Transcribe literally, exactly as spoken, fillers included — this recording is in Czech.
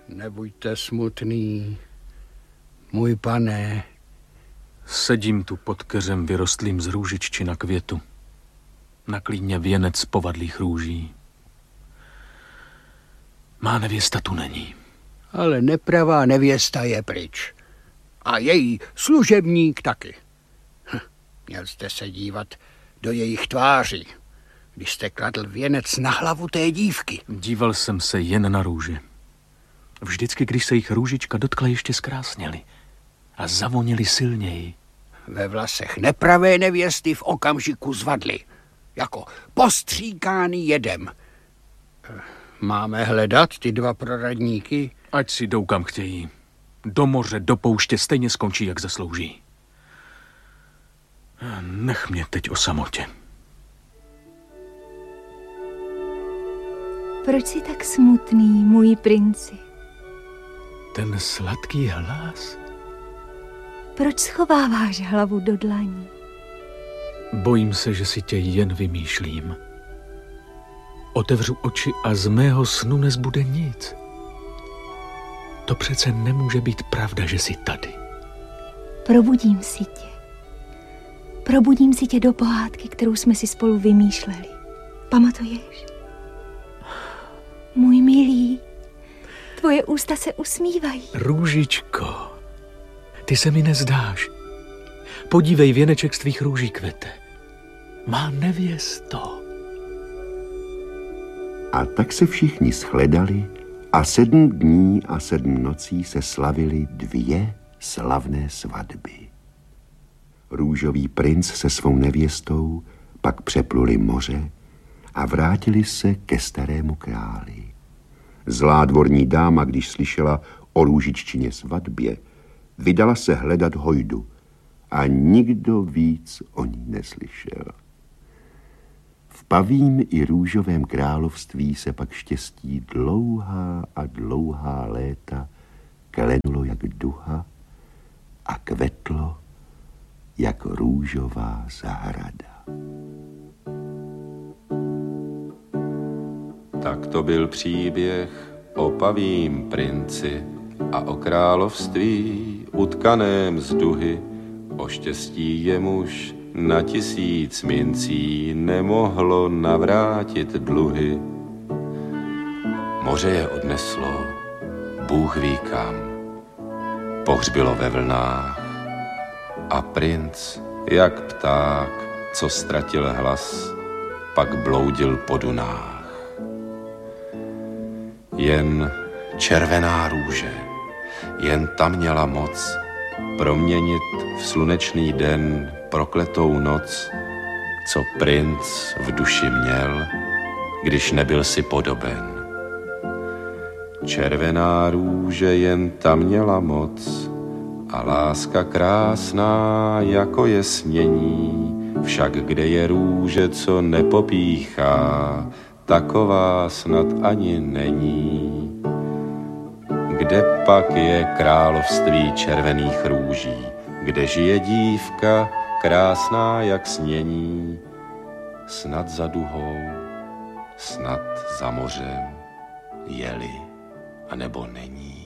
Nebuďte smutný, můj pane. Sedím tu pod keřem vyrostlým z růžičky na květu. Na klíně věnec povadlých růží. Má nevěsta tu není. Ale nepravá nevěsta je pryč. A její služebník taky. Hm, měl jste se dívat do jejich tváří, když jste kladl věnec na hlavu té dívky. Díval jsem se jen na růže. Vždycky, když se jich růžička dotkla, ještě zkrásněly a zavonily silněji. Ve vlasech nepravé nevěsty v okamžiku zvadly, jako postříkáný jedem. Máme hledat ty dva proradníky? Ať si jdou kam chtějí. Do moře, do pouště stejně skončí, jak zaslouží. Nech mě teď o samotě. Proč jsi tak smutný, můj princi? Ten sladký hlas? Proč schováváš hlavu do dlaní? Bojím se, že si tě jen vymýšlím. Otevřu oči a z mého snu nezbude nic. To přece nemůže být pravda, že jsi tady. Probudím si tě. Probudím si tě do pohádky, kterou jsme si spolu vymýšleli. Pamatuješ? Můj milý, tvoje ústa se usmívají. Růžičko, ty se mi nezdáš. Podívej, věneček z tvých růží kvete. Má nevěsto. A tak se všichni shledali a sedm dní a sedm nocí se slavily dvě slavné svatby. Růžový princ se svou nevěstou pak přepluli moře a vrátili se ke starému králi. Zlá dvorní dáma, když slyšela o růžiččině svatbě, vydala se hledat hojdu a nikdo víc o ní neslyšel. V pavím i růžovém království se pak štěstí dlouhá a dlouhá léta klenulo jak duha a kvetlo jak růžová zahrada. Tak to byl příběh o pavím princi a o království utkaném z duhy, o štěstí jemuž na tisíc mincí nemohlo navrátit dluhy. Moře je odneslo, Bůh ví kam, pohřbilo ve vlnách a princ, jak pták, co ztratil hlas, pak bloudil po dunách. Jen červená růže, jen ta měla moc proměnit v slunečný den prokletou noc, co princ v duši měl, když nebyl si podoben. Červená růže, jen ta měla moc a láska krásná jako je snění, však kde je růže, co nepopíchá, taková snad ani není. Kde pak je království červených růží, kde žije dívka krásná jak snění, snad za duhou, snad za mořem, je-li, anebo není.